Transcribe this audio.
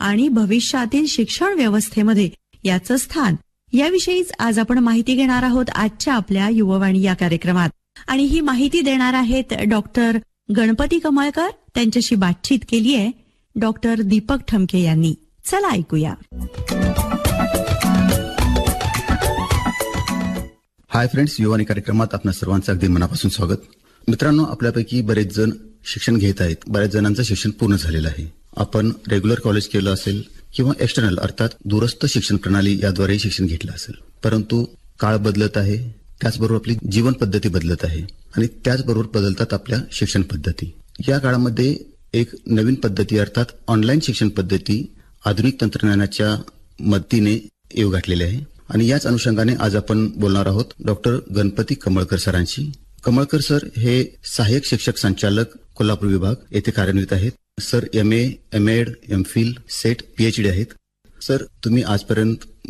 आणि भविष्यातील शिक्षण व्यवस्थेमध्ये याचं स्थान याविषयीच आज आपण माहिती घेणार आहोत आजच्या आपल्या युववाणी या कार्यक्रमात. आणि ही माहिती देणार आहेत डॉक्टर गणपती कमळकर. त्यांच्याशी बातचीत केली आहे डॉक्टर दीपक ठमके यांनी. चला ऐकूया. हाय फ्रेंड्स, युवानी कार्यक्रमात आपल्या सर्वांचं अगदी मनापासून स्वागत. मित्रांनो, आपल्यापैकी बरेच जण शिक्षण घेत आहेत. बऱ्याच जणांचं शिक्षण पूर्ण झालेलं आहे. आपण रेग्युलर कॉलेज केलं असेल किंवा एक्सटर्नल अर्थात दूरस्थ शिक्षण प्रणाली याद्वारे शिक्षण घेतलं असेल. परंतु काळ बदलत आहे, त्याचबरोबर आपली जीवन पद्धती बदलत आहे आणि त्याचबरोबर बदलतात आपल्या शिक्षण पद्धती. या काळामध्ये एक नवीन पद्धती अर्थात ऑनलाईन शिक्षण पद्धती आधुनिक तंत्रज्ञानाच्या मदतीने येऊ घातलेली आहे. आणि याच अनुषंगाने आज आपण बोलणार आहोत डॉक्टर गणपती कमळकर सरांशी. कमळकर सर हे सहाय्यक शिक्षक संचालक कोल्हापूर विभाग येथे कार्यान्वित आहेत. Sir MA, MAd, MPhil, set PhD आहेत. सर, तुम्ही आजपर्यंत